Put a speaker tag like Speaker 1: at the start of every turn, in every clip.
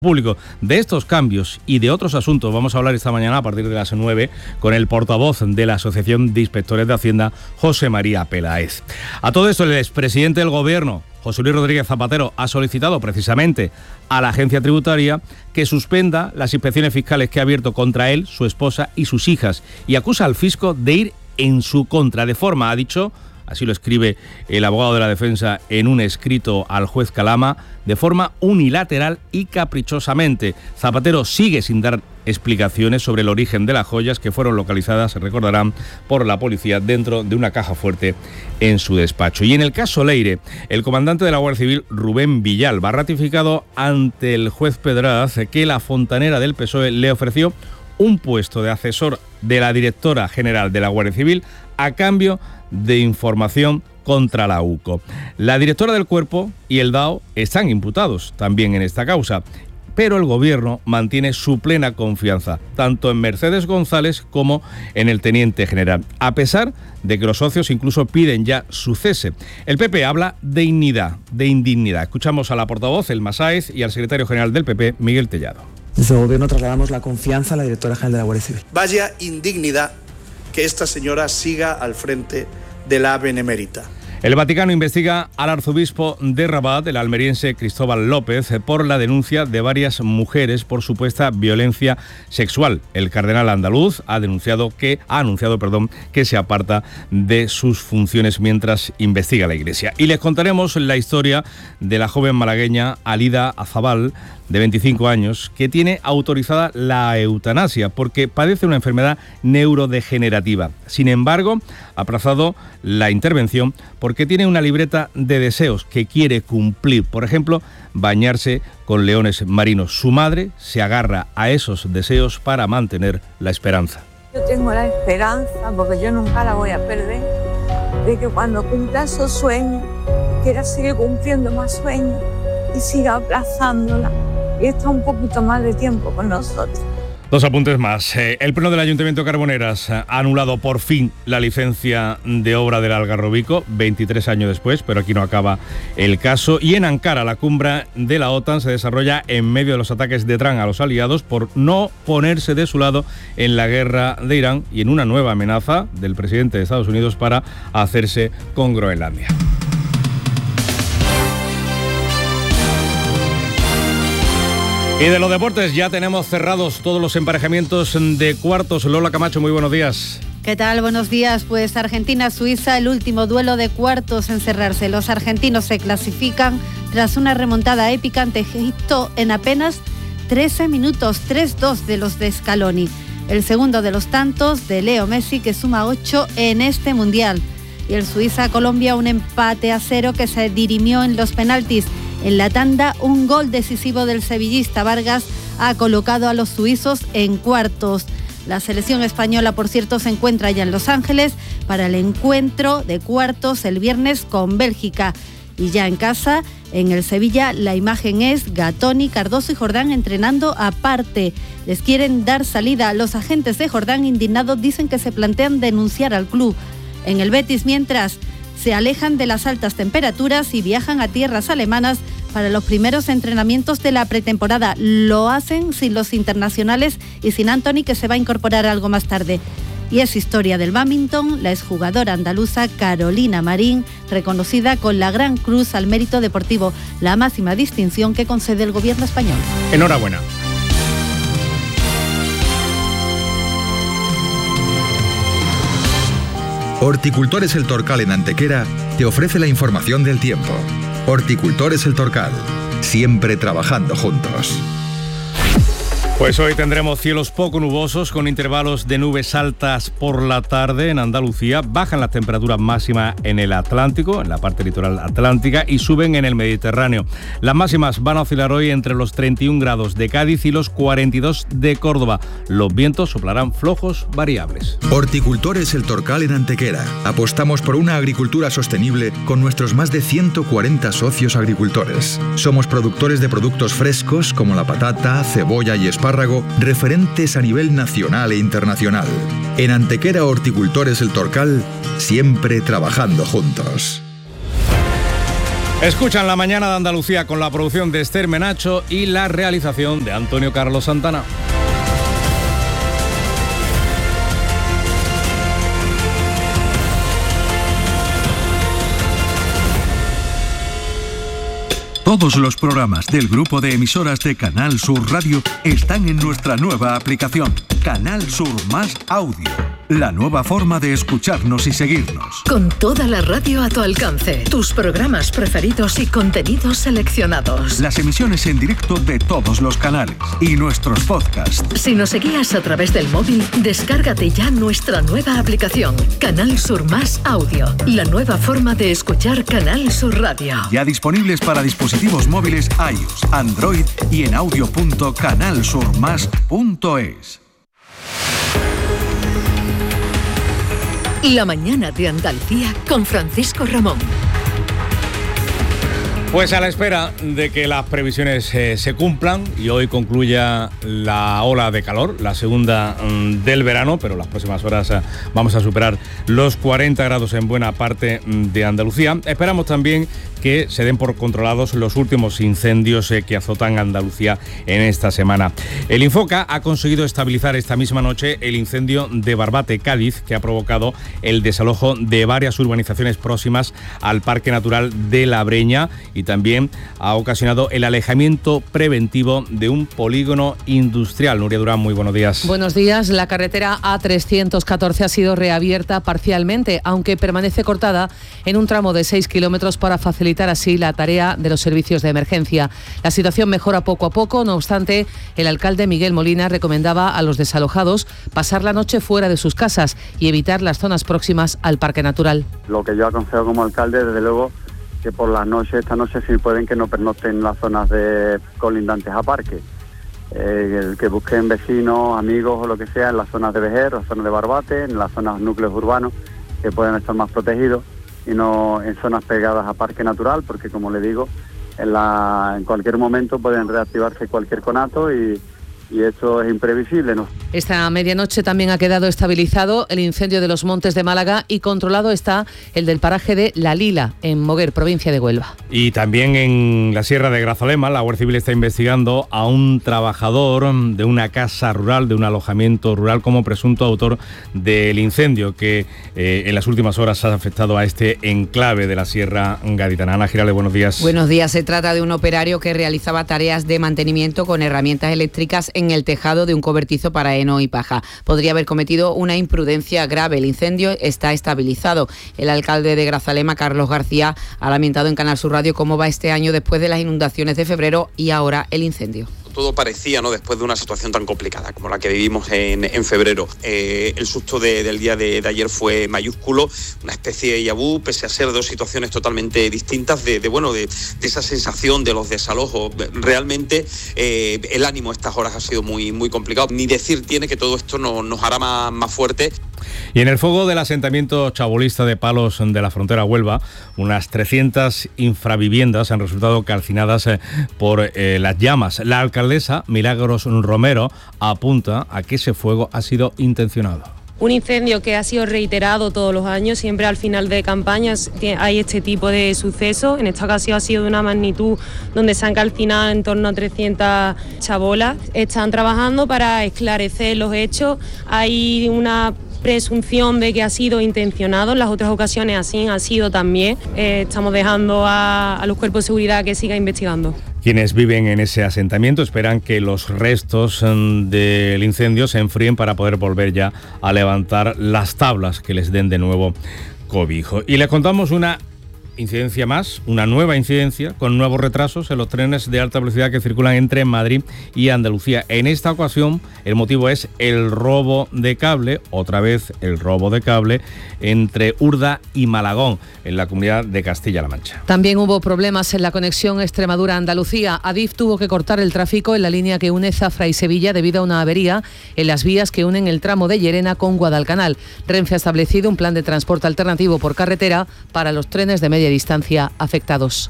Speaker 1: público. De estos cambios y de otros asuntos vamos a hablar esta mañana a partir de las 9 con el portavoz de la Asociación de Inspectores de Hacienda, José María Peláez. A todo esto, el expresidente del Gobierno, José Luis Rodríguez Zapatero, ha solicitado precisamente a la agencia tributaria que suspenda las inspecciones fiscales que ha abierto contra él, su esposa y sus hijas, y acusa al fisco de ir en su contra, de forma, ha dicho, así lo escribe el abogado de la defensa en un escrito al juez Calama, de forma unilateral y caprichosamente. Zapatero sigue sin dar explicaciones sobre el origen de las joyas que fueron localizadas, se recordarán, por la policía dentro de una caja fuerte en su despacho. Y en el caso Leire, el comandante de la Guardia Civil, Rubén Villalba, ha ratificado ante el juez Pedraz que la fontanera del PSOE le ofreció un puesto de asesor de la directora general de la Guardia Civil a cambio de información contra la UCO. La directora del cuerpo y el DAO están imputados también en esta causa, pero el Gobierno mantiene su plena confianza, tanto en Mercedes González como en el teniente general, a pesar de que los socios incluso piden ya su cese. El PP habla de indignidad. Escuchamos a la portavoz, Elma Sáez, y al secretario general del PP, Miguel Tellado.
Speaker 2: Desde el Gobierno trasladamos la confianza a la directora general de la Guardia Civil.
Speaker 3: Vaya indignidad que esta señora siga al frente de la Benemérita.
Speaker 1: El Vaticano investiga al arzobispo de Rabat, el almeriense Cristóbal López, por la denuncia de varias mujeres por supuesta violencia sexual. El cardenal andaluz ha anunciado que se aparta de sus funciones mientras investiga la Iglesia. Y les contaremos la historia de la joven malagueña Alida Azabal, de 25 años, que tiene autorizada la eutanasia porque padece una enfermedad neurodegenerativa. Sin embargo, ha aplazado la intervención porque tiene una libreta de deseos que quiere cumplir. Por ejemplo, bañarse con leones marinos. Su madre se agarra a esos deseos para mantener la esperanza.
Speaker 4: Yo tengo la esperanza, porque yo nunca la voy a perder, de que cuando cumpla esos sueños, quiera seguir cumpliendo más sueños y siga aplazándola. Y está un poquito más de tiempo con nosotros.
Speaker 1: Dos apuntes más. El Pleno del Ayuntamiento de Carboneras ha anulado por fin la licencia de obra del Algarrobico, 23 años después, pero aquí no acaba el caso. Y en Ankara, la cumbre de la OTAN se desarrolla en medio de los ataques de Trump a los aliados por no ponerse de su lado en la guerra de Irán y en una nueva amenaza del presidente de Estados Unidos para hacerse con Groenlandia. Y de los deportes, ya tenemos cerrados todos los emparejamientos de cuartos. Lola Camacho, muy buenos días.
Speaker 5: ¿Qué tal? Buenos días. Pues Argentina-Suiza, el último duelo de cuartos en cerrarse. Los argentinos se clasifican tras una remontada épica ante Egipto en apenas 13 minutos, 3-2 de los de Scaloni. El segundo de los tantos de Leo Messi, que suma 8 en este Mundial. Y el Suiza-Colombia, un empate a 0 que se dirimió en los penaltis. En la tanda, un gol decisivo del sevillista Vargas ha colocado a los suizos en cuartos. La selección española, por cierto, se encuentra ya en Los Ángeles para el encuentro de cuartos el viernes con Bélgica. Y ya en casa, en el Sevilla, la imagen es Gatoni, Cardoso y Jordán entrenando aparte. Les quieren dar salida. Los agentes de Jordán, indignados, dicen que se plantean denunciar al club. En el Betis, mientras, se alejan de las altas temperaturas y viajan a tierras alemanas para los primeros entrenamientos de la pretemporada. Lo hacen sin los internacionales y sin Antony, que se va a incorporar algo más tarde. Y es historia del bádminton, la exjugadora andaluza Carolina Marín, reconocida con la Gran Cruz al Mérito Deportivo, la máxima distinción que concede el gobierno español.
Speaker 1: Enhorabuena.
Speaker 6: Horticultores El Torcal en Antequera te ofrece la información del tiempo. Horticultores El Torcal, siempre trabajando juntos.
Speaker 1: Pues hoy tendremos cielos poco nubosos con intervalos de nubes altas por la tarde en Andalucía. Bajan las temperaturas máximas en el Atlántico, en la parte litoral atlántica, y suben en el Mediterráneo. Las máximas van a oscilar hoy entre los 31 grados de Cádiz y los 42 de Córdoba. Los vientos soplarán flojos variables.
Speaker 6: Horticultores El Torcal en Antequera. Apostamos por una agricultura sostenible con nuestros más de 140 socios agricultores. Somos productores de productos frescos como la patata, cebolla y espárragos, referentes a nivel nacional e internacional. En Antequera, Horticultores El Torcal, siempre trabajando juntos.
Speaker 1: Escuchan La Mañana de Andalucía con la producción de Esther Menacho y la realización de Antonio Carlos Santana.
Speaker 7: Todos los programas del grupo de emisoras de Canal Sur Radio están en nuestra nueva aplicación, Canal Sur Más Audio. La nueva forma de escucharnos y seguirnos.
Speaker 8: Con toda la radio a tu alcance, tus programas preferidos y contenidos seleccionados.
Speaker 7: Las emisiones en directo de todos los canales y nuestros podcasts.
Speaker 8: Si nos seguías a través del móvil, descárgate ya nuestra nueva aplicación, Canal Sur Más Audio. La nueva forma de escuchar Canal Sur Radio.
Speaker 7: Ya disponibles para dispositivos móviles iOS, Android y en audio.canalsurmas.es.
Speaker 8: La Mañana de Andalucía con Francisco Ramón.
Speaker 1: Pues a la espera de que las previsiones se cumplan y hoy concluya la ola de calor, la segunda del verano, pero las próximas horas vamos a superar los 40 grados en buena parte de Andalucía. Esperamos también que se den por controlados los últimos incendios que azotan Andalucía en esta semana. El Infoca ha conseguido estabilizar esta misma noche el incendio de Barbate, Cádiz, que ha provocado el desalojo de varias urbanizaciones próximas al Parque Natural de La Breña y también ha ocasionado el alejamiento preventivo de un polígono industrial. Nuria Durán, muy buenos días.
Speaker 9: Buenos días. La carretera A314 ha sido reabierta parcialmente, aunque permanece cortada en un tramo de 6 kilómetros para facilitar así la tarea de los servicios de emergencia. La situación mejora poco a poco, no obstante, el alcalde Miguel Molina recomendaba a los desalojados pasar la noche fuera de sus casas y evitar las zonas próximas al Parque Natural.
Speaker 10: Lo que yo aconsejo como alcalde, desde luego, que por las noches, esta noche si pueden, que no pernocten en las zonas colindantes a parque. Que busquen vecinos, amigos o lo que sea en las zonas de Vejer, las zonas de Barbate, en las zonas núcleos urbanos que puedan estar más protegidos y no en zonas pegadas a parque natural, porque como le digo, en cualquier momento pueden reactivarse cualquier conato y esto es imprevisible, ¿no?
Speaker 9: Esta medianoche también ha quedado estabilizado el incendio de los Montes de Málaga y controlado está el del paraje de La Lila, en Moguer, provincia de Huelva.
Speaker 1: Y también en la Sierra de Grazalema, la Guardia Civil está investigando a un trabajador de una casa rural, de un alojamiento rural, como presunto autor del incendio que en las últimas horas ha afectado a este enclave de la Sierra Gaditana. Ana Girale, buenos días.
Speaker 11: Buenos días. Se trata de un operario que realizaba tareas de mantenimiento con herramientas eléctricas en el tejado de un cobertizo para heno y paja. Podría haber cometido una imprudencia grave. El incendio está estabilizado. El alcalde de Grazalema, Carlos García, ha lamentado en Canal Sur Radio cómo va este año después de las inundaciones de febrero y ahora el incendio.
Speaker 12: Todo parecía, ¿no?, después de una situación tan complicada como la que vivimos en febrero. El susto del día de ayer fue mayúsculo, una especie de yabú, pese a ser dos situaciones totalmente distintas, de esa sensación de los desalojos. Realmente el ánimo a estas horas ha sido muy, muy complicado. Ni decir tiene que todo esto nos hará más fuerte.
Speaker 1: Y en el fuego del asentamiento chabolista de Palos de la frontera Huelva, unas 300 infraviviendas han resultado calcinadas por las llamas. La alcaldesa Milagros Romero apunta a que ese fuego ha sido intencionado.
Speaker 13: Un incendio que ha sido reiterado todos los años, siempre al final de campañas hay este tipo de sucesos. En esta ocasión ha sido de una magnitud donde se han calcinado en torno a 300 chabolas. Están trabajando para esclarecer los hechos. Hay una presunción de que ha sido intencionado, en las otras ocasiones así ha sido también. Estamos dejando a los cuerpos de seguridad que sigan investigando.
Speaker 1: Quienes viven en ese asentamiento esperan que los restos del incendio se enfríen para poder volver ya a levantar las tablas que les den de nuevo cobijo. Y les contamos una incidencia más, una nueva incidencia con nuevos retrasos en los trenes de alta velocidad que circulan entre Madrid y Andalucía. En esta ocasión el motivo es el robo de cable, otra vez el robo de cable entre Urda y Malagón, en la comunidad de Castilla-La Mancha.
Speaker 9: También hubo problemas en la conexión Extremadura-Andalucía. Adif tuvo que cortar el tráfico en la línea que une Zafra y Sevilla debido a una avería en las vías que unen el tramo de Llerena con Guadalcanal. Renfe ha establecido un plan de transporte alternativo por carretera para los trenes de media distancia afectados.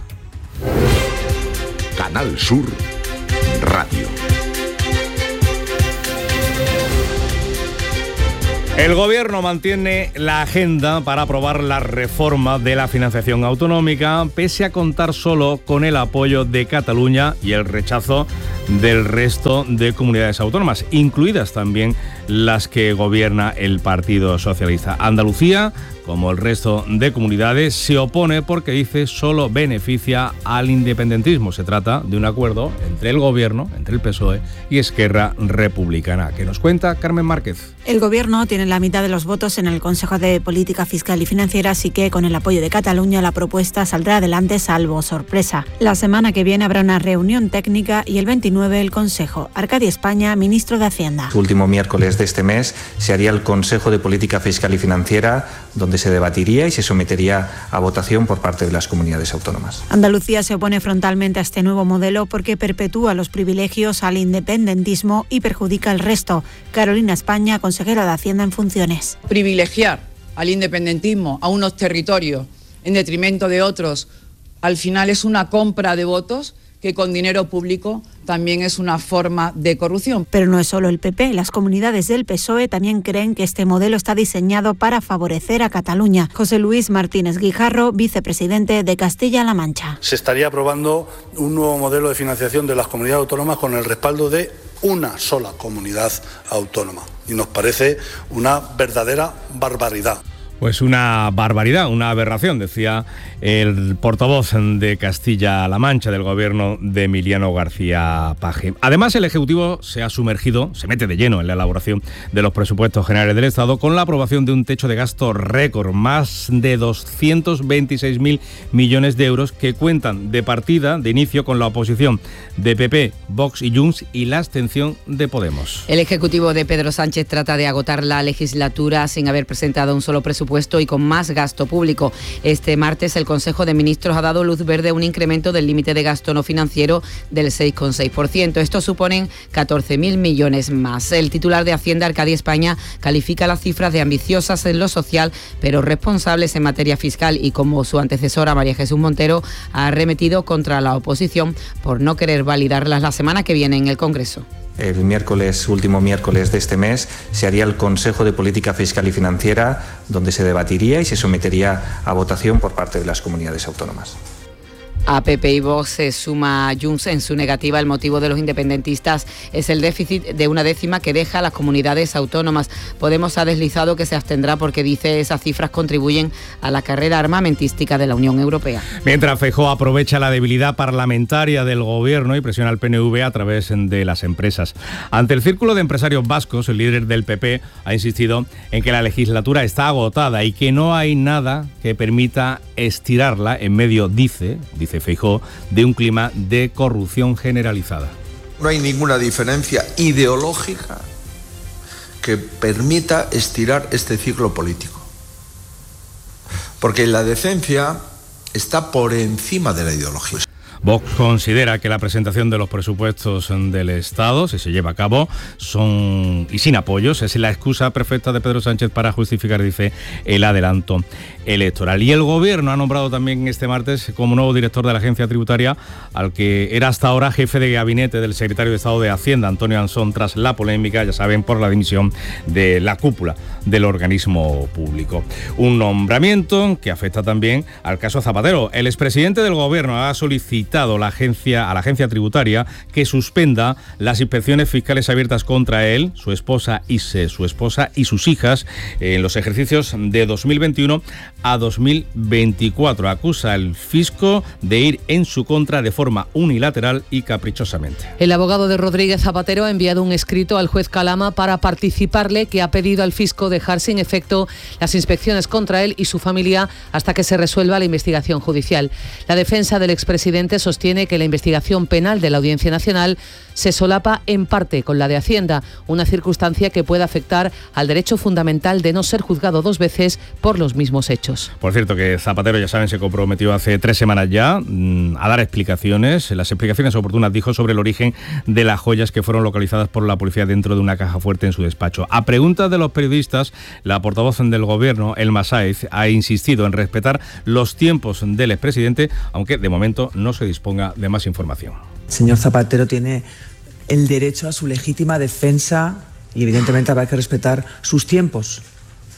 Speaker 7: Canal Sur Radio.
Speaker 1: El Gobierno mantiene la agenda para aprobar la reforma de la financiación autonómica, pese a contar solo con el apoyo de Cataluña y el rechazo del resto de comunidades autónomas, incluidas también las que gobierna el Partido Socialista. Andalucía, como el resto de comunidades, se opone porque dice solo beneficia al independentismo. Se trata de un acuerdo entre el Gobierno, entre el PSOE y Esquerra Republicana. ¿Qué nos cuenta Carmen Márquez?
Speaker 14: El Gobierno tiene la mitad de los votos en el Consejo de Política Fiscal y Financiera, así que con el apoyo de Cataluña la propuesta saldrá adelante salvo sorpresa. La semana que viene habrá una reunión técnica y el 29 el Consejo. Arcadi España, ministro de Hacienda.
Speaker 15: El último miércoles de este mes se haría el Consejo de Política Fiscal y Financiera, donde se debatiría y se sometería a votación por parte de las comunidades autónomas.
Speaker 14: Andalucía se opone frontalmente a este nuevo modelo porque perpetúa los privilegios al independentismo y perjudica al resto. Carolina España, consejera de Hacienda en funciones.
Speaker 16: Privilegiar al independentismo, a unos territorios, en detrimento de otros, al final es una compra de votos que con dinero público también es una forma de corrupción.
Speaker 14: Pero no es solo el PP, las comunidades del PSOE también creen que este modelo está diseñado para favorecer a Cataluña. José Luis Martínez Guijarro, vicepresidente de Castilla-La Mancha.
Speaker 3: Se estaría aprobando un nuevo modelo de financiación de las comunidades autónomas con el respaldo de una sola comunidad autónoma. Y nos parece una verdadera barbaridad.
Speaker 1: Pues una barbaridad, una aberración, decía el portavoz de Castilla-La Mancha del gobierno de Emiliano García Paje. Además, el Ejecutivo se mete de lleno en la elaboración de los presupuestos generales del Estado con la aprobación de un techo de gasto récord, más de 226.000 millones de euros que cuentan de partida, de inicio, con la oposición de PP, Vox y Junts y la abstención de Podemos.
Speaker 11: El Ejecutivo de Pedro Sánchez trata de agotar la legislatura sin haber presentado un solo presupuesto y con más gasto público. Este martes el Consejo de Ministros ha dado luz verde a un incremento del límite de gasto no financiero del 6,6%. Esto suponen 14.000 millones más. El titular de Hacienda, Arcadi España, califica las cifras de ambiciosas en lo social, pero responsables en materia fiscal y, como su antecesora María Jesús Montero, ha arremetido contra la oposición por no querer validarlas la semana que viene en el Congreso.
Speaker 15: El último miércoles de este mes, se haría el Consejo de Política Fiscal y Financiera, donde se debatiría y se sometería a votación por parte de las comunidades autónomas.
Speaker 11: A PP y Vox se suma Junts en su negativa. El motivo de los independentistas es el déficit de una décima que deja a las comunidades autónomas. Podemos ha deslizado que se abstendrá porque dice esas cifras contribuyen a la carrera armamentística de la Unión Europea.
Speaker 1: Mientras Feijóo aprovecha la debilidad parlamentaria del gobierno y presiona al PNV a través de las empresas. Ante el Círculo de Empresarios Vascos, el líder del PP ha insistido en que la legislatura está agotada y que no hay nada que permita estirarla en medio, dice Feijóo, de un clima de corrupción generalizada.
Speaker 17: No hay ninguna diferencia ideológica que permita estirar este ciclo político. Porque la decencia está por encima de la ideología.
Speaker 1: Vox considera que la presentación de los presupuestos del Estado, si se lleva a cabo, son y sin apoyos, es la excusa perfecta de Pedro Sánchez para justificar, dice, el adelanto electoral. Y el Gobierno ha nombrado también este martes como nuevo director de la Agencia Tributaria al que era hasta ahora jefe de gabinete del secretario de Estado de Hacienda, Antonio Ansón, tras la polémica, ya saben, por la dimisión de la cúpula del organismo público. Un nombramiento que afecta también al caso Zapatero. El expresidente del Gobierno ha solicitado a la agencia tributaria que suspenda las inspecciones fiscales abiertas contra él, su esposa y sus hijas en los ejercicios de 2021 a 2024. Acusa al fisco de ir en su contra de forma unilateral y caprichosamente.
Speaker 9: El abogado de Rodríguez Zapatero ha enviado un escrito al juez Calama para participarle, que ha pedido al fisco dejar sin efecto las inspecciones contra él y su familia hasta que se resuelva la investigación judicial. La defensa del expresidente sostiene que la investigación penal de la Audiencia Nacional se solapa en parte con la de Hacienda, una circunstancia que puede afectar al derecho fundamental de no ser juzgado dos veces por los mismos hechos.
Speaker 1: Por cierto, que Zapatero, ya saben, se comprometió hace 3 semanas ya a dar explicaciones, las explicaciones oportunas, dijo, sobre el origen de las joyas que fueron localizadas por la policía dentro de una caja fuerte en su despacho. A preguntas de los periodistas, la portavoz del Gobierno, Elma Sáez, ha insistido en respetar los tiempos del expresidente, aunque de momento no se disponga de más información.
Speaker 2: El señor Zapatero tiene el derecho a su legítima defensa y evidentemente habrá que respetar sus tiempos.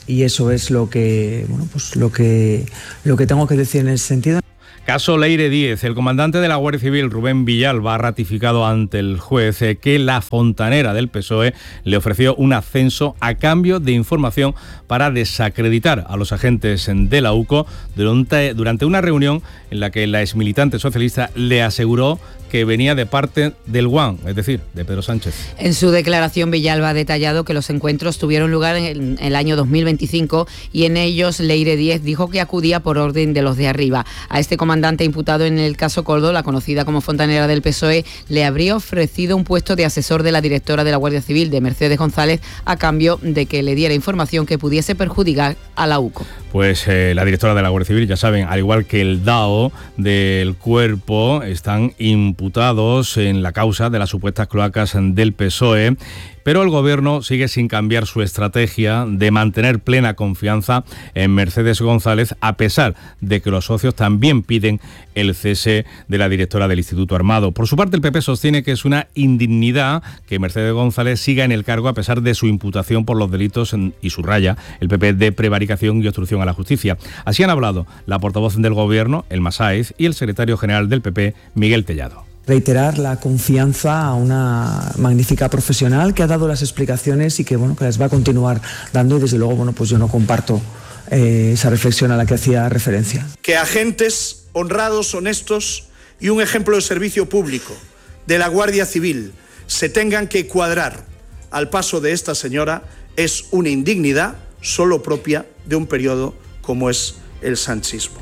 Speaker 2: Y eso es lo que, bueno, pues lo que tengo que decir en ese sentido.
Speaker 1: Caso Leire Díez. El comandante de la Guardia Civil, Rubén Villalba, ha ratificado ante el juez que la fontanera del PSOE le ofreció un ascenso a cambio de información para desacreditar a los agentes de la UCO durante una reunión en la que la exmilitante socialista le aseguró que venía de parte del GUAM, es decir, de Pedro Sánchez.
Speaker 11: En su declaración, Villalba ha detallado que los encuentros tuvieron lugar en el año 2025 y en ellos Leire Díez dijo que acudía por orden de los de arriba. A este comandante imputado en el caso Coldo, la conocida como fontanera del PSOE, le habría ofrecido un puesto de asesor de la directora de la Guardia Civil, de Mercedes González, a cambio de que le diera información que pudiese perjudicar a la UCO.
Speaker 1: Pues la directora de la Guardia Civil, ya saben, al igual que el DAO del cuerpo, están imputados en la causa de las supuestas cloacas del PSOE, pero el Gobierno sigue sin cambiar su estrategia de mantener plena confianza en Mercedes González, a pesar de que los socios también piden el cese de la directora del Instituto Armado. Por su parte, el PP sostiene que es una indignidad que Mercedes González siga en el cargo a pesar de su imputación por los delitos, y subraya el PP, de prevaricación y obstrucción a la justicia. Así han hablado la portavoz del Gobierno, Elma Sáez, y el secretario general del PP, Miguel Tellado.
Speaker 2: Reiterar la confianza a una magnífica profesional que ha dado las explicaciones y que, bueno, que las va a continuar dando, y desde luego, bueno, pues yo no comparto esa reflexión a la que hacía referencia.
Speaker 18: Que agentes honrados, honestos y un ejemplo de servicio público de la Guardia Civil se tengan que cuadrar al paso de esta señora es una indignidad solo propia de un periodo como es el sanchismo.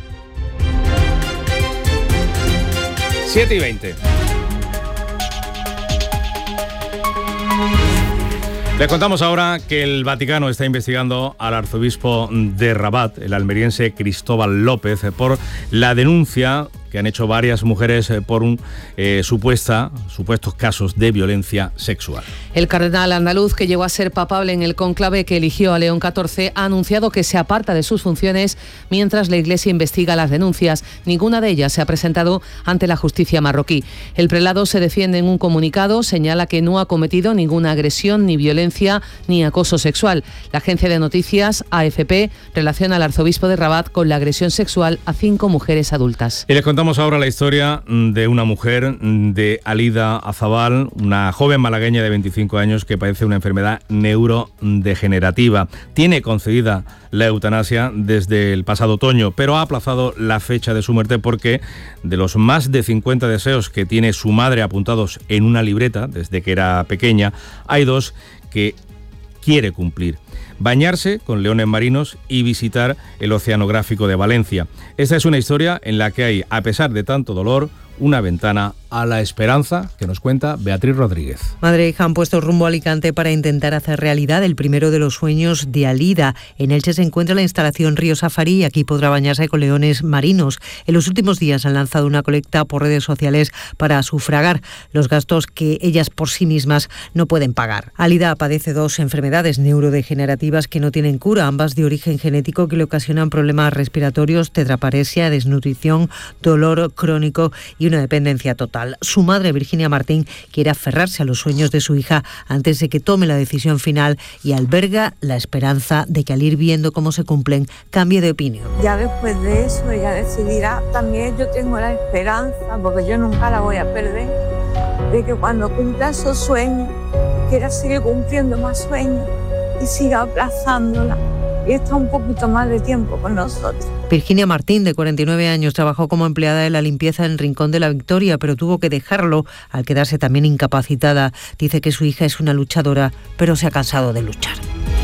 Speaker 1: 7:20. Les contamos ahora que el Vaticano está investigando al arzobispo de Rabat, el almeriense Cristóbal López, por la denuncia que han hecho varias mujeres por supuestos casos de violencia sexual.
Speaker 9: El cardenal andaluz, que llegó a ser papable en el cónclave que eligió a León XIV, ha anunciado que se aparta de sus funciones mientras la Iglesia investiga las denuncias. Ninguna de ellas se ha presentado ante la justicia marroquí. El prelado se defiende en un comunicado, señala que no ha cometido ninguna agresión, ni violencia, ni acoso sexual. La agencia de noticias AFP relaciona al arzobispo de Rabat con la agresión sexual a 5 mujeres adultas.
Speaker 1: Y les contamos ahora la historia de una mujer, de Alida Azabal, una joven malagueña de 25 años que padece una enfermedad neurodegenerativa. Tiene concedida la eutanasia desde el pasado otoño, pero ha aplazado la fecha de su muerte porque de los más de 50 deseos que tiene su madre apuntados en una libreta desde que era pequeña, hay 2 que quiere cumplir: bañarse con leones marinos y visitar el Oceanográfico de Valencia. Esta es una historia en la que hay, a pesar de tanto dolor, una ventana a la esperanza, que nos cuenta Beatriz Rodríguez.
Speaker 19: Madre e hija han puesto rumbo a Alicante para intentar hacer realidad el primero de los sueños de Alida. En Elche se encuentra la instalación Río Safari y aquí podrá bañarse con leones marinos. En los últimos días han lanzado una colecta por redes sociales para sufragar los gastos que ellas por sí mismas no pueden pagar. Alida padece 2 enfermedades neurodegenerativas que no tienen cura, ambas de origen genético, que le ocasionan problemas respiratorios, tetraparesia, desnutrición, dolor crónico y una dependencia total. Su madre, Virginia Martín, quiere aferrarse a los sueños de su hija antes de que tome la decisión final y alberga la esperanza de que al ir viendo cómo se cumplen, cambie de opinión.
Speaker 4: Ya después de eso ella decidirá. También yo tengo la esperanza, porque yo nunca la voy a perder, de que cuando cumpla esos sueños, quiera seguir cumpliendo más sueños y siga aplazándola y está un poquito más de tiempo con nosotros.
Speaker 19: Virginia Martín, de 49 años, trabajó como empleada de la limpieza en Rincón de la Victoria, pero tuvo que dejarlo al quedarse también incapacitada. Dice que su hija es una luchadora, pero se ha cansado de luchar.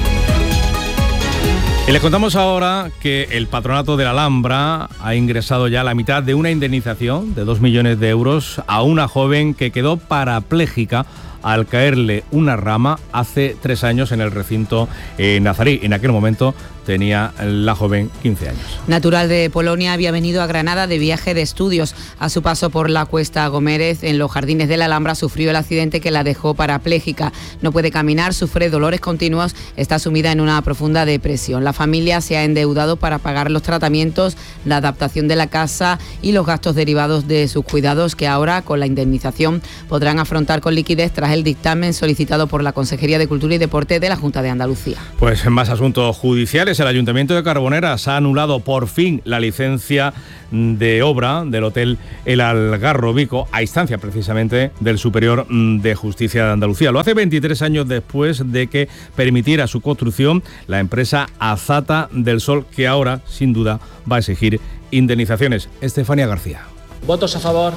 Speaker 1: Y les contamos ahora que el Patronato de la Alhambra ha ingresado ya la mitad de una indemnización de 2 millones de euros a una joven que quedó parapléjica al caerle una rama hace 3 años en el recinto nazarí. En aquel momento tenía la joven 15 años.
Speaker 11: Natural de Polonia, había venido a Granada de viaje de estudios. A su paso por la Cuesta Gómez, en los jardines de la Alhambra, sufrió el accidente que la dejó parapléjica. No puede caminar, sufre dolores continuos, está sumida en una profunda depresión. La familia se ha endeudado para pagar los tratamientos, la adaptación de la casa y los gastos derivados de sus cuidados, que ahora, con la indemnización, podrán afrontar con liquidez tras tras el dictamen solicitado por la Consejería de Cultura y Deporte de la Junta de Andalucía.
Speaker 1: Pues en más asuntos judiciales, el Ayuntamiento de Carboneras ha anulado por fin la licencia de obra del Hotel El Algarrobico, a instancia precisamente del Superior de Justicia de Andalucía. Lo hace 23 años después de que permitiera su construcción la empresa Azata del Sol, que ahora, sin duda, va a exigir indemnizaciones. Estefanía García.
Speaker 20: ¿Votos a favor?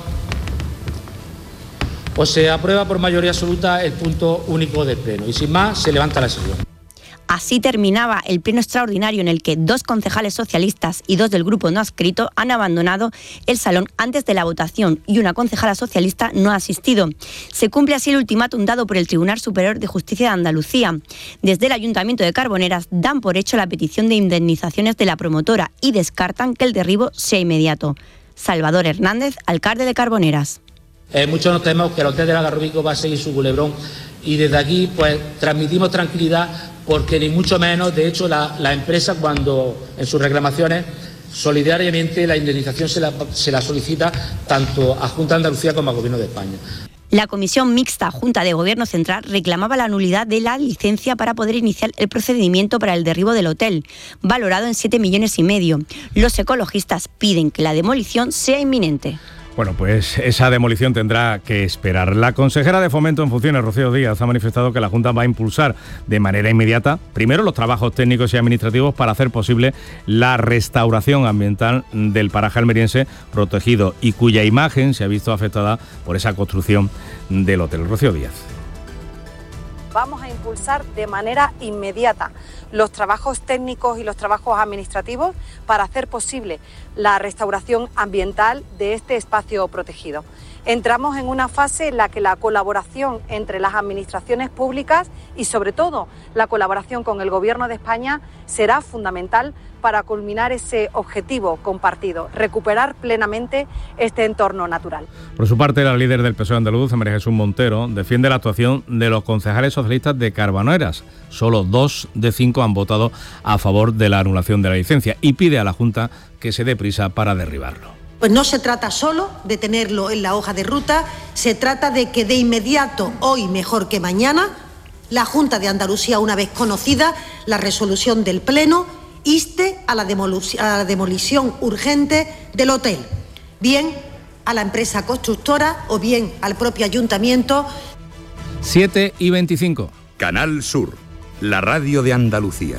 Speaker 20: Pues se aprueba por mayoría absoluta el punto único del Pleno y sin más se levanta la sesión.
Speaker 21: Así terminaba el pleno extraordinario en el que 2 concejales socialistas y 2 del grupo no adscrito han abandonado el salón antes de la votación y una concejala socialista no ha asistido. Se cumple así el ultimátum dado por el Tribunal Superior de Justicia de Andalucía. Desde el Ayuntamiento de Carboneras dan por hecho la petición de indemnizaciones de la promotora y descartan que el derribo sea inmediato. Salvador Hernández, alcalde de Carboneras.
Speaker 20: Muchos nos tememos que el Hotel del Algarrobico va a seguir su culebrón y desde aquí pues transmitimos tranquilidad porque ni mucho menos, de hecho la empresa cuando en sus reclamaciones solidariamente la indemnización se la solicita tanto a Junta de Andalucía como al Gobierno de España.
Speaker 21: La Comisión Mixta Junta de Gobierno Central reclamaba la nulidad de la licencia para poder iniciar el procedimiento para el derribo del hotel, valorado en 7,5 millones. Los ecologistas piden que la demolición sea inminente.
Speaker 1: Bueno, pues esa demolición tendrá que esperar. La consejera de Fomento en funciones, Rocío Díaz, ha manifestado que la Junta va a impulsar de manera inmediata, primero, los trabajos técnicos y administrativos para hacer posible la restauración ambiental del paraje almeriense protegido y cuya imagen se ha visto afectada por esa construcción del hotel. Rocío Díaz.
Speaker 22: Vamos a impulsar de manera inmediata los trabajos técnicos y los trabajos administrativos para hacer posible la restauración ambiental de este espacio protegido. Entramos en una fase en la que la colaboración entre las administraciones públicas y sobre todo la colaboración con el Gobierno de España será fundamental para culminar ese objetivo compartido, recuperar plenamente este entorno natural.
Speaker 1: Por su parte, la líder del PSOE andaluz, María Jesús Montero, defiende la actuación de los concejales socialistas de Carboneras. Solo 2 de 5 han votado a favor de la anulación de la licencia y pide a la Junta que se dé prisa para derribarlo.
Speaker 23: Pues no se trata solo de tenerlo en la hoja de ruta, se trata de que de inmediato, hoy mejor que mañana, la Junta de Andalucía, una vez conocida la resolución del Pleno, inste a la demolición urgente del hotel, bien a la empresa constructora o bien al propio ayuntamiento.
Speaker 1: 7:25.
Speaker 24: Canal Sur, la radio de Andalucía.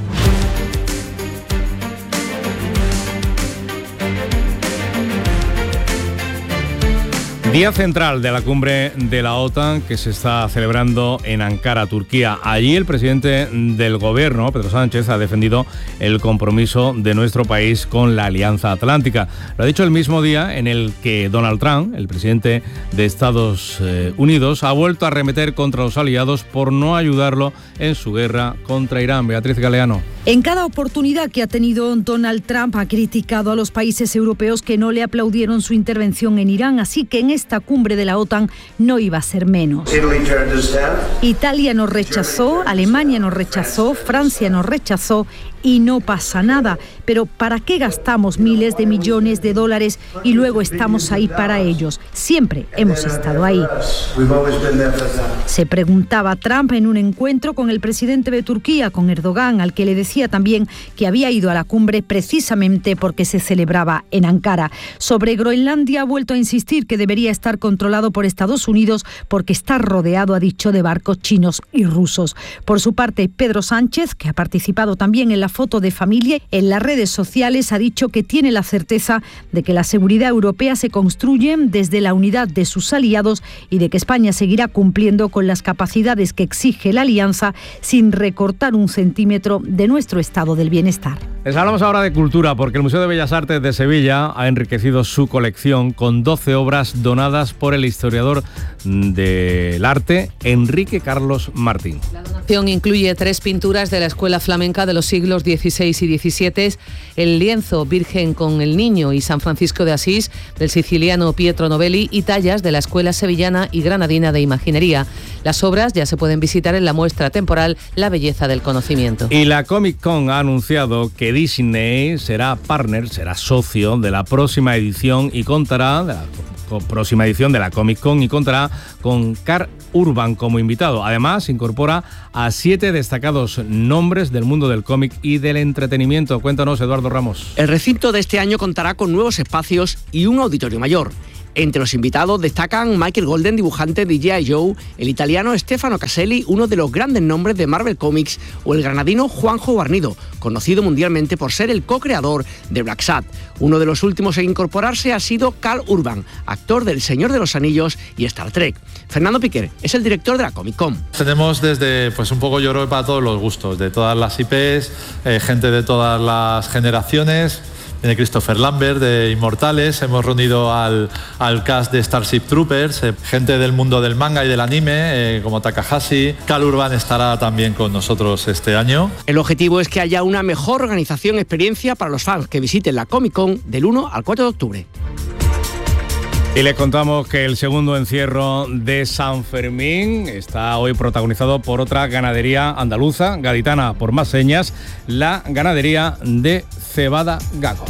Speaker 1: Día central de la cumbre de la OTAN que se está celebrando en Ankara, Turquía. Allí el presidente del gobierno, Pedro Sánchez, ha defendido el compromiso de nuestro país con la Alianza Atlántica. Lo ha dicho el mismo día en el que Donald Trump, el presidente de Estados Unidos, ha vuelto a arremeter contra los aliados por no ayudarlo en su guerra contra Irán. Beatriz Galeano.
Speaker 25: En cada oportunidad que ha tenido Donald Trump ha criticado a los países europeos que no le aplaudieron su intervención en Irán, así que en esta cumbre de la OTAN no iba a ser menos. Italia nos rechazó, Alemania nos rechazó, Francia nos rechazó y no pasa nada. Pero ¿para qué gastamos miles de millones de dólares y luego estamos ahí para ellos? Siempre hemos estado ahí. Se preguntaba Trump en un encuentro con el presidente de Turquía, con Erdogan, al que le decía también que había ido a la cumbre precisamente porque se celebraba en Ankara. Sobre Groenlandia ha vuelto a insistir que debería estar controlado por Estados Unidos porque está rodeado, ha dicho, de barcos chinos y rusos. Por su parte, Pedro Sánchez, que ha participado también en la foto de familia en las redes sociales, ha dicho que tiene la certeza de que la seguridad europea se construye desde la unidad de sus aliados y de que España seguirá cumpliendo con las capacidades que exige la alianza sin recortar un centímetro de nuestro estado del bienestar.
Speaker 1: Les hablamos ahora de cultura porque el Museo de Bellas Artes de Sevilla ha enriquecido su colección con 12 obras donadas por el historiador del arte Enrique Carlos Martín.
Speaker 11: La donación
Speaker 9: exposición incluye 3 pinturas de la escuela flamenca de los siglos XVI y XVII, el lienzo Virgen con el Niño y San Francisco de Asís del siciliano Pietro Novelli y tallas de la escuela sevillana y granadina de imaginería. Las obras ya se pueden visitar en la muestra temporal La belleza del conocimiento.
Speaker 1: Y la Comic Con ha anunciado que Disney será partner, será socio de la próxima edición y contará de la Comic Con y contará con Karl Urban como invitado. Además, incorpora a 7 destacados nombres del mundo del cómic y del entretenimiento. Cuéntanos, Eduardo Ramos.
Speaker 5: El recinto de este año contará con nuevos espacios y un auditorio mayor. Entre los invitados destacan Michael Golden, dibujante de G.I. Joe, el italiano Stefano Caselli, uno de los grandes nombres de Marvel Comics, o el granadino Juanjo Guarnido, conocido mundialmente por ser el co-creador de Black Sad. Uno de los últimos en incorporarse ha sido Karl Urban, actor del Señor de los Anillos y Star Trek. Fernando Piquer es el director de la Comic Con.
Speaker 6: Tenemos desde, un poco, yo creo, para todos los gustos, de todas las IPs, gente de todas las generaciones. Viene Christopher Lambert de Inmortales, hemos reunido al cast de Starship Troopers, gente del mundo del manga y del anime, como Takahashi. Karl Urban estará también con nosotros este año.
Speaker 5: El objetivo es que haya una mejor organización y experiencia para los fans que visiten la Comic Con del 1 al 4 de octubre.
Speaker 1: Y les contamos que el segundo encierro de San Fermín está hoy protagonizado por otra ganadería andaluza, gaditana por más señas, la ganadería de Cebada Gago.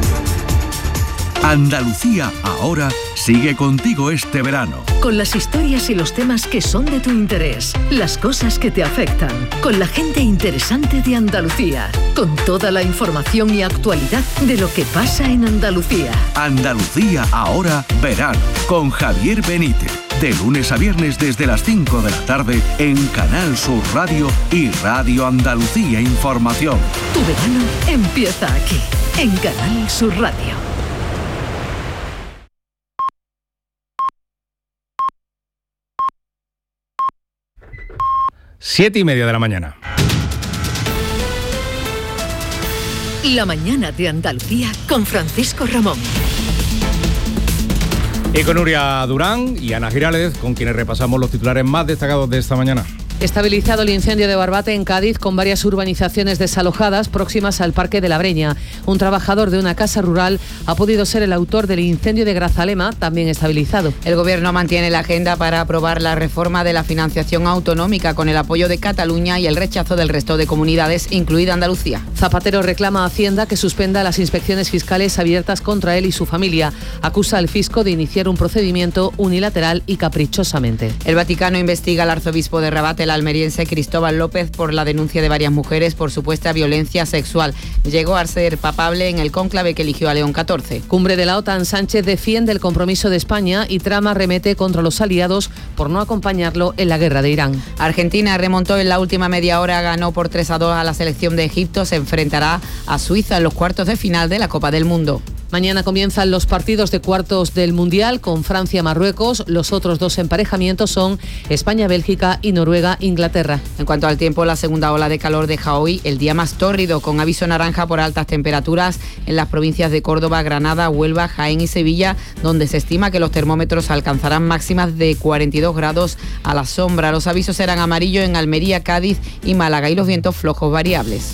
Speaker 7: Andalucía ahora sigue contigo este verano.
Speaker 8: Con las historias y los temas que son de tu interés, las cosas que te afectan, con la gente interesante de Andalucía, con toda la información y actualidad de lo que pasa en Andalucía.
Speaker 7: Andalucía ahora verano, con Javier Benítez. De lunes a viernes desde las 5 de la tarde en Canal Sur Radio y Radio Andalucía Información.
Speaker 8: Tu verano empieza aquí, en Canal Sur Radio.
Speaker 1: 7:30 de la mañana.
Speaker 8: La mañana de Andalucía con Francisco Ramón.
Speaker 1: Y con Nuria Durán y Ana Girález, con quienes repasamos los titulares más destacados de esta mañana.
Speaker 9: Estabilizado el incendio de Barbate en Cádiz, con varias urbanizaciones desalojadas próximas al Parque de la Breña. Un trabajador de una casa rural ha podido ser el autor del incendio de Grazalema, también estabilizado.
Speaker 11: El Gobierno mantiene la agenda para aprobar la reforma de la financiación autonómica con el apoyo de Cataluña y el rechazo del resto de comunidades, incluida Andalucía.
Speaker 9: Zapatero reclama a Hacienda que suspenda las inspecciones fiscales abiertas contra él y su familia. Acusa al fisco de iniciar un procedimiento unilateral y caprichosamente.
Speaker 11: El Vaticano investiga al arzobispo de Rabat, el almeriense Cristóbal López, por la denuncia de varias mujeres por supuesta violencia sexual. Llegó a ser papable en el cónclave que eligió a León XIV.
Speaker 9: Cumbre de la OTAN. Sánchez defiende el compromiso de España y trama remete contra los aliados por no acompañarlo en la guerra de Irán.
Speaker 11: Argentina remontó en la última media hora, ganó por 3-2 a la selección de Egipto. Se enfrentará a Suiza en los cuartos de final de la Copa del Mundo.
Speaker 9: Mañana comienzan los partidos de cuartos del Mundial con Francia-Marruecos. Los otros 2 emparejamientos son España-Bélgica y Noruega-Inglaterra.
Speaker 11: En cuanto al tiempo, la segunda ola de calor deja hoy el día más tórrido, con aviso naranja por altas temperaturas en las provincias de Córdoba, Granada, Huelva, Jaén y Sevilla, donde se estima que los termómetros alcanzarán máximas de 42 grados a la sombra. Los avisos serán amarillo en Almería, Cádiz y Málaga, y los vientos flojos variables.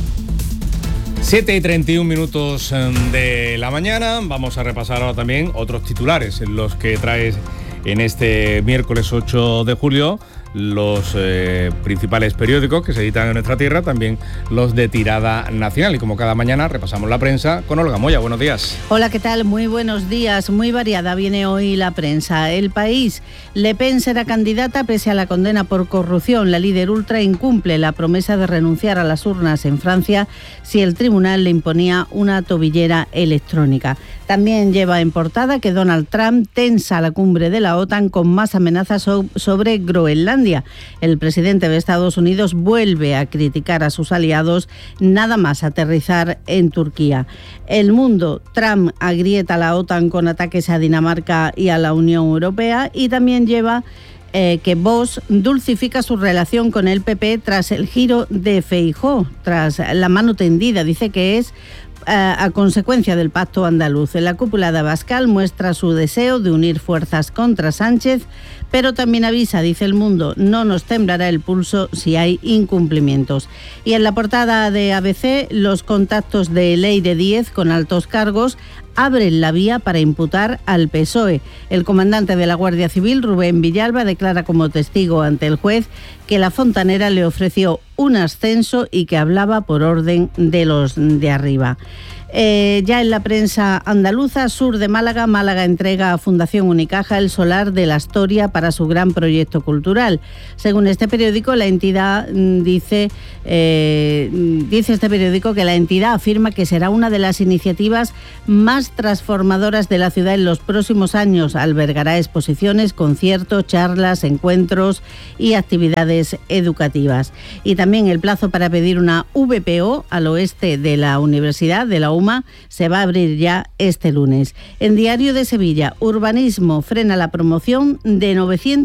Speaker 1: 7:31 de la mañana. Vamos a repasar ahora también otros titulares en los que traes en este miércoles 8 de julio los principales periódicos que se editan en nuestra tierra, también los de tirada nacional. Y como cada mañana repasamos la prensa con Olga Moya. Buenos días.
Speaker 10: Hola, ¿qué tal? Muy buenos días. Muy variada viene hoy la prensa. El País. Le Pen será candidata pese a la condena por corrupción. La líder ultra incumple la promesa de renunciar a las urnas en Francia si el tribunal le imponía una tobillera electrónica. También lleva en portada que Donald Trump tensa la cumbre de la OTAN con más amenazas sobre Groenlandia. El presidente de Estados Unidos vuelve a criticar a sus aliados nada más aterrizar en Turquía. El Mundo. Trump agrieta a la OTAN con ataques a Dinamarca y a la Unión Europea, y también lleva que Vox dulcifica su relación con el PP tras el giro de Feijóo, tras la mano tendida. Dice que es a consecuencia del pacto andaluz. En la cúpula de Abascal muestra su deseo de unir fuerzas contra Sánchez, pero también avisa, dice El Mundo, no nos temblará el pulso si hay incumplimientos. Y en la portada de ABC, los contactos de Leire Díez con altos cargos abren la vía para imputar al PSOE. El comandante de la Guardia Civil, Rubén Villalba, declara como testigo ante el juez que la fontanera le ofreció un ascenso y que hablaba por orden de los de arriba. Ya en la prensa andaluza, sur de Málaga, Málaga entrega a Fundación Unicaja el solar de la Astoria para su gran proyecto cultural. Según este periódico, la entidad dice este periódico que la entidad afirma que será una de las iniciativas más transformadoras de la ciudad en los próximos años. Albergará exposiciones, conciertos, charlas, encuentros y actividades educativas. Y también el plazo para pedir una VPO al oeste de la Universidad de la UMA se va a abrir ya este lunes. En Diario de Sevilla, Urbanismo frena la promoción de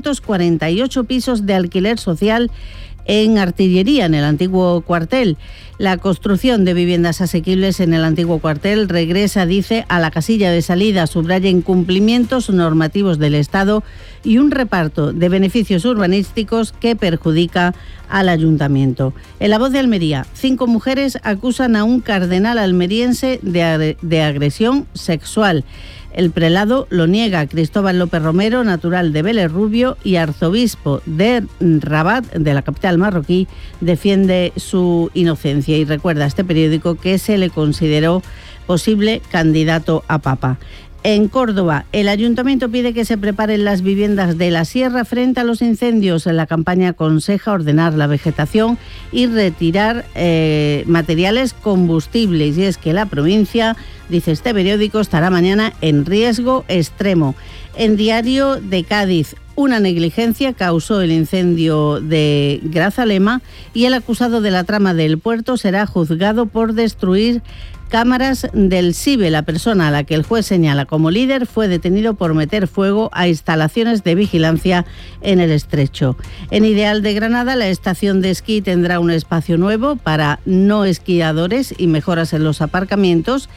Speaker 10: 948 pisos de alquiler social en Artillería, en el antiguo cuartel. La construcción de viviendas asequibles en el antiguo cuartel regresa, dice, a la casilla de salida, subraya incumplimientos normativos del Estado y un reparto de beneficios urbanísticos que perjudica al ayuntamiento. En La Voz de Almería, 5 mujeres acusan a un cardenal almeriense de agresión sexual. El prelado lo niega. Cristóbal López Romero, natural de Vélez Rubio y arzobispo de Rabat, de la capital marroquí, defiende su inocencia y recuerda a este periódico que se le consideró posible candidato a papa. En Córdoba, el ayuntamiento pide que se preparen las viviendas de la sierra frente a los incendios. La campaña aconseja ordenar la vegetación y retirar materiales combustibles. Y es que la provincia, dice este periódico, estará mañana en riesgo extremo. En Diario de Cádiz, una negligencia causó el incendio de Grazalema y el acusado de la trama del puerto será juzgado por destruir cámaras del SIBE. La persona a la que el juez señala como líder fue detenido por meter fuego a instalaciones de vigilancia en el estrecho. En Ideal de Granada, la estación de esquí tendrá un espacio nuevo para no esquiadores y mejoras en los aparcamientos.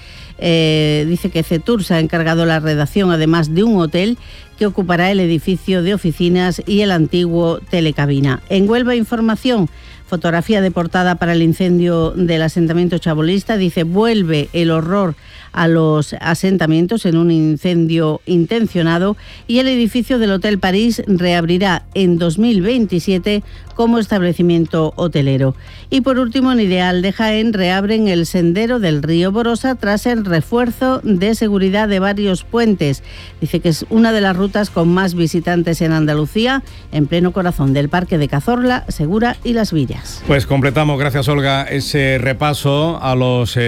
Speaker 10: Dice que CETUR se ha encargado la redacción, además de un hotel que ocupará el edificio de oficinas y el antiguo Telecabina. En Huelva, Información, fotografía de portada para el incendio del asentamiento chabolista. Dice, vuelve el horror a los asentamientos en un incendio intencionado y el edificio del Hotel París reabrirá en 2027 como establecimiento hotelero. Y por último, en Ideal de Jaén reabren el sendero del río Borosa tras el refuerzo de seguridad de varios puentes. Dice que es una de las rutas con más visitantes en Andalucía, en pleno corazón del Parque de Cazorla, Segura y Las Villas.
Speaker 1: Pues completamos, gracias Olga, ese repaso a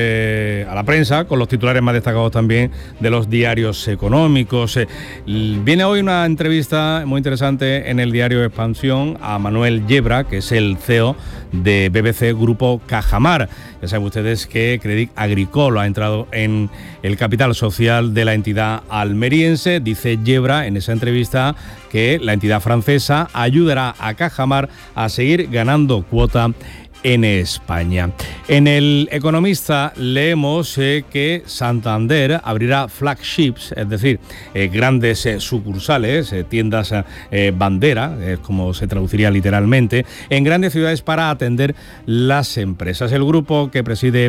Speaker 1: la prensa con los titulares más destacados también de los diarios económicos. Viene hoy una entrevista muy interesante en el diario Expansión a Manuel Yebra, que es el CEO de BBC Grupo Cajamar. Ya saben ustedes que Crédit Agricole ha entrado en el capital social de la entidad almeriense. Dice Yebra en esa entrevista que la entidad francesa ayudará a Cajamar a seguir ganando cuota en España. En El Economista leemos que Santander abrirá flagships, es decir, grandes sucursales, tiendas bandera, como se traduciría literalmente, en grandes ciudades para atender las empresas. El grupo que preside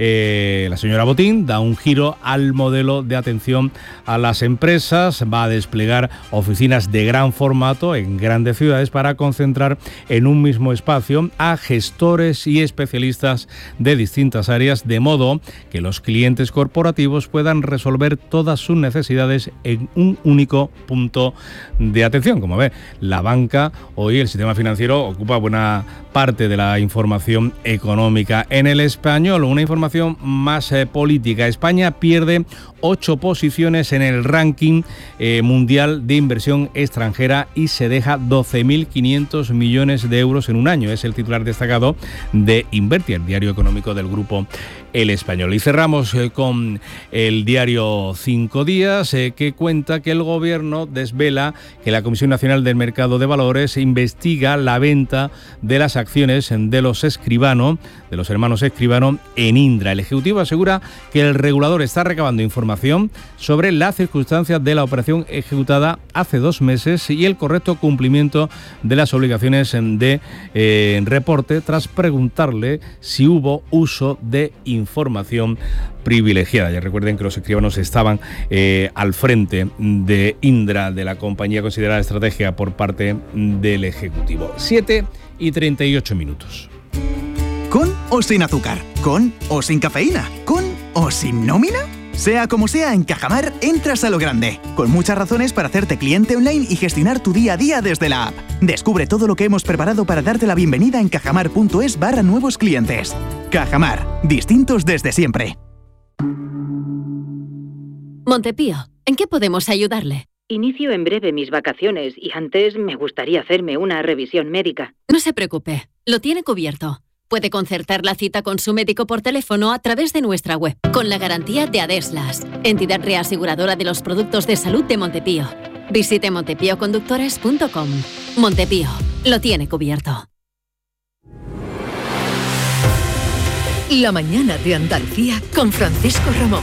Speaker 1: la señora Botín da un giro al modelo de atención a las empresas, va a desplegar oficinas de gran formato en grandes ciudades para concentrar en un mismo espacio a gestores y especialistas de distintas áreas, de modo que los clientes corporativos puedan resolver todas sus necesidades en un único punto de atención. Como ve, la banca, hoy el sistema financiero ocupa buena parte de la información económica. En El Español, una información más política. España pierde 8 posiciones en el ranking mundial de inversión extranjera y se deja 12.500 millones de euros en un año. Es el titular destacado de Invertia, el diario económico del grupo El Español. Y cerramos con el diario 5 Días, que cuenta que el Gobierno desvela que la Comisión Nacional del Mercado de Valores investiga la venta de las acciones de los Escribano, de los hermanos Escribano, en Indra. El Ejecutivo asegura que el regulador está recabando información sobre las circunstancias de la operación ejecutada hace 2 meses y el correcto cumplimiento de las obligaciones de reporte, tras preguntarle si hubo uso de información privilegiada. Ya recuerden que los escribanos estaban al frente de Indra, de la compañía considerada estratégica por parte del Ejecutivo. 7:38.
Speaker 3: ¿Con o sin azúcar? ¿Con o sin cafeína? ¿Con o sin nómina? Sea como sea, en Cajamar entras a lo grande, con muchas razones para hacerte cliente online y gestionar tu día a día desde la app. Descubre todo lo que hemos preparado para darte la bienvenida en cajamar.es/nuevos clientes. Cajamar, distintos desde siempre.
Speaker 12: Montepío, ¿en qué podemos ayudarle?
Speaker 13: Inicio en breve mis vacaciones y antes me gustaría hacerme una revisión médica.
Speaker 12: No se preocupe, lo tiene cubierto. Puede concertar la cita con su médico por teléfono a través de nuestra web, con la garantía de Adeslas, entidad reaseguradora de los productos de salud de Montepío. Visite montepioconductores.com. Montepío, lo tiene cubierto.
Speaker 8: La mañana de Andalucía con Francisco Ramón.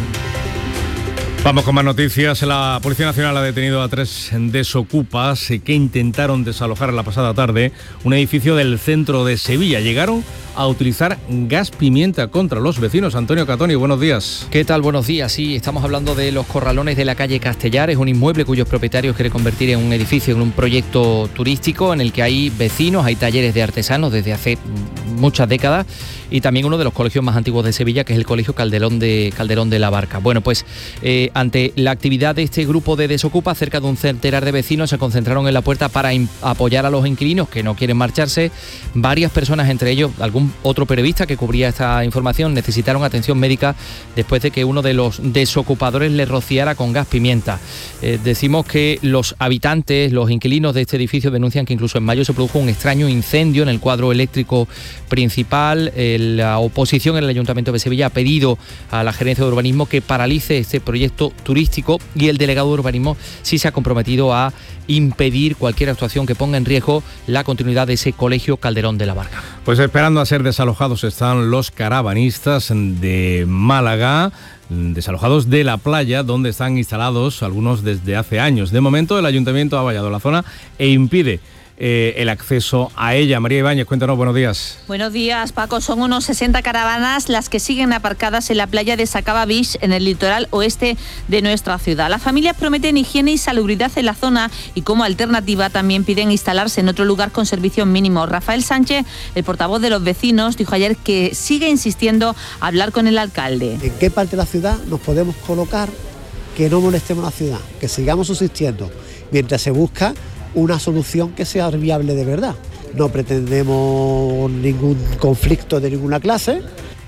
Speaker 1: Vamos con más noticias. La Policía Nacional ha detenido a 3 desocupas que intentaron desalojar la pasada tarde un edificio del centro de Sevilla. Llegaron a utilizar gas pimienta contra los vecinos. Antonio Catoni, buenos días.
Speaker 14: ¿Qué tal? Buenos días. Sí, estamos hablando de los corralones de la calle Castellar. Es un inmueble cuyos propietarios quieren convertir en un edificio, en un proyecto turístico en el que hay vecinos, hay talleres de artesanos desde hace muchas décadas y también uno de los colegios más antiguos de Sevilla, que es el Colegio Calderón de la Barca. Bueno, pues ante la actividad de este grupo de desocupas, cerca de un centenar de vecinos se concentraron en la puerta para apoyar a los inquilinos que no quieren marcharse. Varias personas, entre ellos algún otro periodista que cubría esta información, necesitaron atención médica después de que uno de los desocupadores le rociara con gas pimienta. Decimos que los habitantes, los inquilinos de este edificio denuncian que incluso en mayo se produjo un extraño incendio en el cuadro eléctrico principal. La oposición en el Ayuntamiento de Sevilla ha pedido a la Gerencia de Urbanismo que paralice este proyecto turístico y el delegado de Urbanismo sí se ha comprometido a impedir cualquier actuación que ponga en riesgo la continuidad de ese Colegio Calderón de la Barca.
Speaker 1: Pues esperando a ser desalojados están los caravanistas de Málaga, desalojados de la playa donde están instalados algunos desde hace años. De momento el Ayuntamiento ha vallado la zona e impide el acceso a ella. María Ibáñez, cuéntanos, buenos días.
Speaker 16: Buenos días, Paco. Son unos 60 caravanas las que siguen aparcadas en la playa de Sacaba Beach, en el litoral oeste de nuestra ciudad. Las familias prometen higiene y salubridad en la zona y como alternativa también piden instalarse en otro lugar con servicios mínimos. Rafael Sánchez, el portavoz de los vecinos, dijo ayer que sigue insistiendo a hablar con el alcalde.
Speaker 26: ¿En qué parte de la ciudad nos podemos colocar que no molestemos a la ciudad? Que sigamos subsistiendo mientras se busca una solución que sea viable de verdad. No pretendemos ningún conflicto de ninguna clase.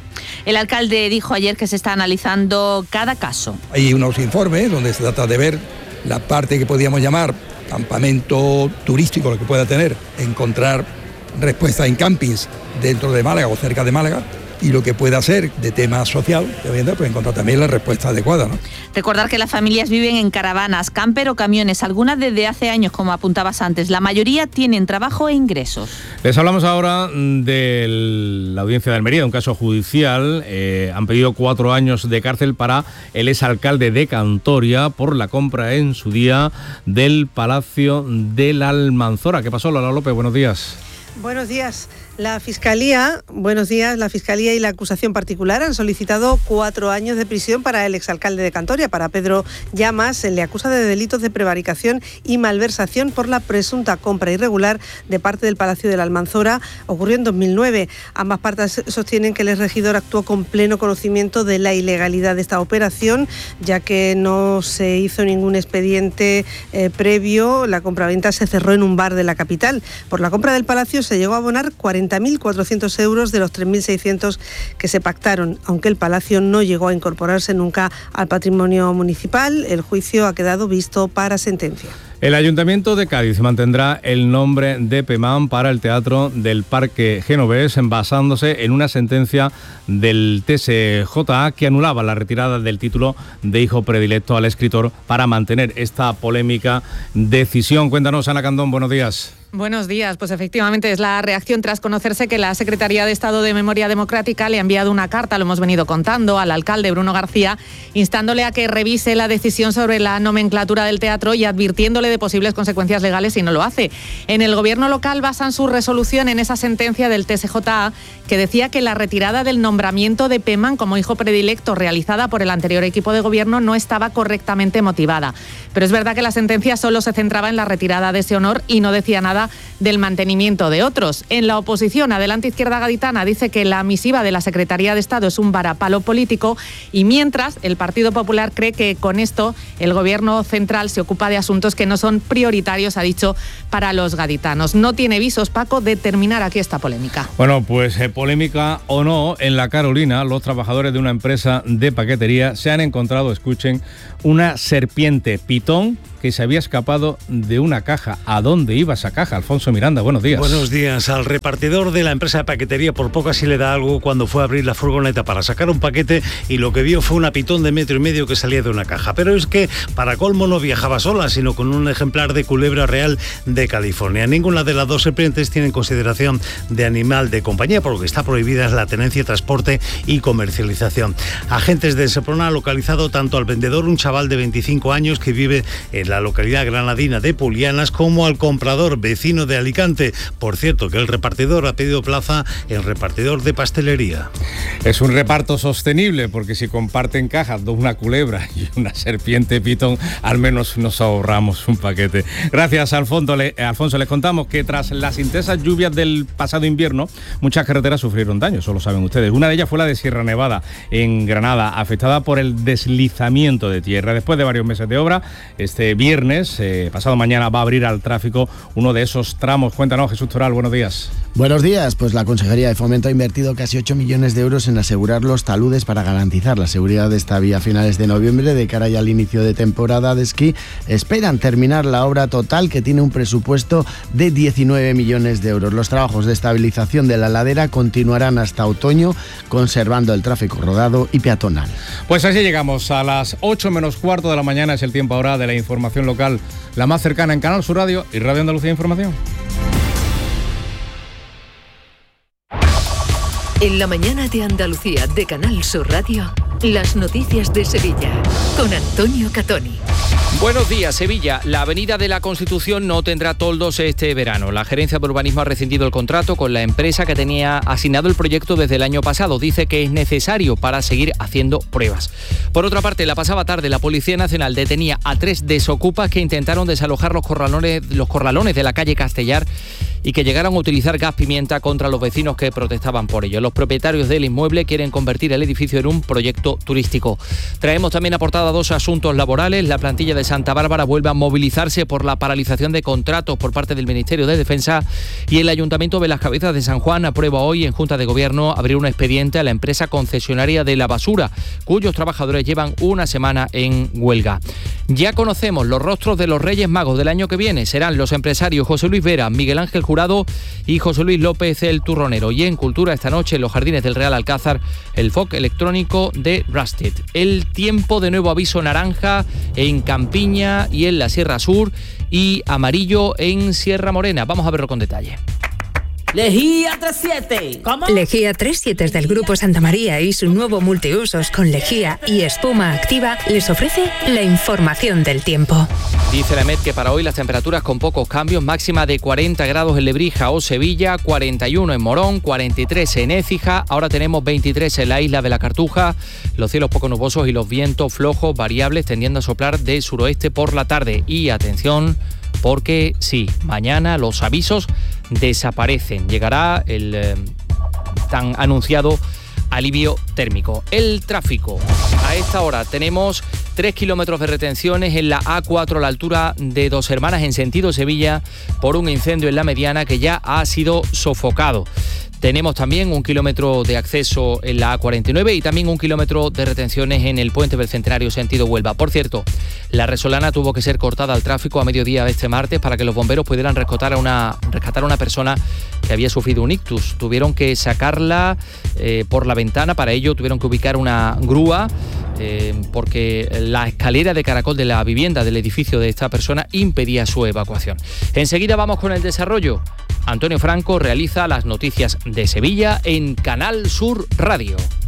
Speaker 16: El alcalde dijo ayer que se está analizando cada caso.
Speaker 27: Hay unos informes donde se trata de ver la parte que podríamos llamar campamento turístico, lo que pueda tener, encontrar respuestas en campings dentro de Málaga o cerca de Málaga, y lo que pueda ser de tema social, pues encontrar también la respuesta adecuada, ¿no?
Speaker 16: Recordar que las familias viven en caravanas, camper o camiones, algunas desde hace años, como apuntabas antes. La mayoría tienen trabajo e ingresos.
Speaker 1: Les hablamos ahora de la Audiencia de Almería, un caso judicial. Han pedido 4 años de cárcel para el exalcalde de Cantoria por la compra en su día del Palacio de la Almanzora. ¿Qué pasó, Lola López? Buenos días.
Speaker 28: Buenos días. La Fiscalía y la acusación particular han solicitado 4 años de prisión para el exalcalde de Cantoria, para Pedro Llamas. Se le acusa de delitos de prevaricación y malversación por la presunta compra irregular de parte del Palacio de la Almanzora. Ocurrió en 2009. Ambas partes sostienen que el exregidor actuó con pleno conocimiento de la ilegalidad de esta operación, ya que no se hizo ningún expediente previo. La compraventa se cerró en un bar de la capital. Por la compra del palacio se llegó a abonar 40.400 euros de los 3.600 que se pactaron. Aunque el palacio no llegó a incorporarse nunca al patrimonio municipal, el juicio ha quedado visto para sentencia.
Speaker 1: El Ayuntamiento de Cádiz mantendrá el nombre de PEMAN para el Teatro del Parque Genovés, basándose en una sentencia del TSJA que anulaba la retirada del título de hijo predilecto al escritor para mantener esta polémica decisión. Cuéntanos, Ana Candón, buenos días.
Speaker 2: Buenos días. Pues efectivamente es la reacción tras conocerse que la Secretaría de Estado de Memoria Democrática le ha enviado una carta, lo hemos venido contando, al alcalde Bruno García, instándole a que revise la decisión sobre la nomenclatura del teatro y advirtiéndole de posibles consecuencias legales si no lo hace. En el gobierno local basan su resolución en esa sentencia del TSJA que decía que la retirada del nombramiento de PEMAN como hijo predilecto realizada por el anterior equipo de gobierno no estaba correctamente motivada. Pero es verdad que la sentencia solo se centraba en la retirada de ese honor y no decía nada del mantenimiento de otros. En la oposición, Adelante Izquierda Gaditana dice que la misiva de la Secretaría de Estado es un varapalo político y mientras el Partido Popular cree que con esto el Gobierno central se ocupa de asuntos que no son prioritarios, ha dicho, para los gaditanos. No tiene visos, Paco, de terminar aquí esta polémica.
Speaker 1: Bueno, pues polémica o no, en La Carolina los trabajadores de una empresa de paquetería se han encontrado, escuchen, una serpiente pitón que se había escapado de una caja. ¿A dónde iba esa caja? Alfonso Miranda, buenos días.
Speaker 4: Buenos días. Al repartidor de la empresa de paquetería por poco así le da algo cuando fue a abrir la furgoneta para sacar un paquete y lo que vio fue una pitón de 1,5 metros que salía de una caja. Pero es que, para colmo, no viajaba sola, sino con un ejemplar de culebra real de California. Ninguna de las dos serpientes tiene consideración de animal de compañía, por lo que está prohibida la tenencia, transporte y comercialización. Agentes de Seprona han localizado tanto al vendedor, un chaval de 25 años que vive en la localidad granadina de Pulianas, como al comprador, vecino de Alicante. Por cierto, que el repartidor ha pedido plaza en repartidor de pastelería.
Speaker 1: Es un reparto sostenible, porque si comparten cajas una culebra y una serpiente pitón, al menos nos ahorramos un paquete. Gracias, Alfonso. Les contamos que tras las intensas lluvias del pasado invierno, muchas carreteras sufrieron daños, eso lo saben ustedes. Una de ellas fue la de Sierra Nevada, en Granada, afectada por el deslizamiento de tierra. Después de varios meses de obra, este viernes, pasado mañana, va a abrir al tráfico uno de esos tramos. Cuéntanos, Jesús Toral, buenos días.
Speaker 15: Buenos días, pues la Consejería de Fomento ha invertido casi 8 millones de euros en asegurar los taludes para garantizar la seguridad de esta vía a finales de noviembre. De cara ya al inicio de temporada de esquí, esperan terminar la obra total, que tiene un presupuesto de 19 millones de euros. Los trabajos de estabilización de la ladera continuarán hasta otoño, conservando el tráfico rodado y peatonal.
Speaker 1: Pues así llegamos a las 8 menos cuarto de la mañana, es el tiempo ahora de la información local, la más cercana en Canal Sur Radio y Radio Andalucía Información.
Speaker 8: En la mañana de Andalucía de Canal Sur Radio, las noticias de Sevilla, con Antonio Catoni.
Speaker 14: Buenos días, Sevilla. La Avenida de la Constitución no tendrá toldos este verano. La Gerencia de Urbanismo ha rescindido el contrato con la empresa que tenía asignado el proyecto desde el año pasado. Dice que es necesario para seguir haciendo pruebas. Por otra parte, la pasada tarde la Policía Nacional detenía a 3 desocupas que intentaron desalojar los corralones de la calle Castellar y que llegaron a utilizar gas pimienta contra los vecinos que protestaban por ello. Los propietarios del inmueble quieren convertir el edificio en un proyecto turístico. Traemos también a portada 2 asuntos laborales. La plantilla de Santa Bárbara vuelve a movilizarse por la paralización de contratos por parte del Ministerio de Defensa, y el Ayuntamiento de Las Cabezas de San Juan aprueba hoy en Junta de Gobierno abrir un expediente a la empresa concesionaria de la basura, cuyos trabajadores llevan una semana en huelga. Ya conocemos los rostros de los Reyes Magos del año que viene. Serán los empresarios José Luis Vera, Miguel Ángel Jurado y José Luis López el Turronero. Y en Cultura esta noche en los Jardines del Real Alcázar, el folk electrónico de Rusted. El tiempo, de nuevo aviso naranja en Campiña y en la Sierra Sur, y amarillo en Sierra Morena. Vamos a verlo con detalle.
Speaker 17: Lejía 37. ¿Cómo?
Speaker 18: Lejía 37 del Grupo Santa María y su nuevo multiusos con lejía y espuma activa les ofrece la información del tiempo.
Speaker 14: Dice la EMET que para hoy las temperaturas con pocos cambios, máxima de 40 grados en Lebrija o Sevilla, 41 en Morón, 43 en Écija, ahora tenemos 23 en la isla de la Cartuja, los cielos poco nubosos y los vientos flojos variables tendiendo a soplar de suroeste por la tarde. Y atención, porque sí, mañana los avisos desaparecen. Llegará el tan anunciado alivio térmico. El tráfico. A esta hora tenemos 3 kilómetros de retenciones en la A4 a la altura de Dos Hermanas en sentido Sevilla por un incendio en la mediana que ya ha sido sofocado. Tenemos también 1 kilómetro de acceso en la A49 y también 1 kilómetro de retenciones en el puente del Centenario sentido Huelva. Por cierto, la Resolana tuvo que ser cortada al tráfico a mediodía este martes para que los bomberos pudieran rescatar a una persona que había sufrido un ictus. Tuvieron que sacarla por la ventana, para ello tuvieron que ubicar una grúa porque la escalera de caracol de la vivienda del edificio de esta persona impedía su evacuación. Enseguida vamos con el desarrollo. Antonio Franco realiza las noticias de Sevilla en Canal Sur Radio.